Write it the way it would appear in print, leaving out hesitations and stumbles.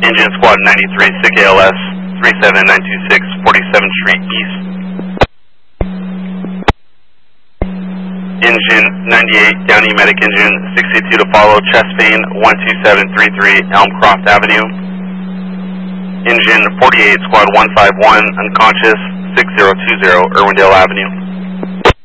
Engine Squad 93, SICK ALS 37926, 47th Street East. Engine 98, Downey Medic Engine 62 to follow, chest vein 12733, Elmcroft Avenue. Engine 48, Squad 151, unconscious 6020, Irwindale Avenue.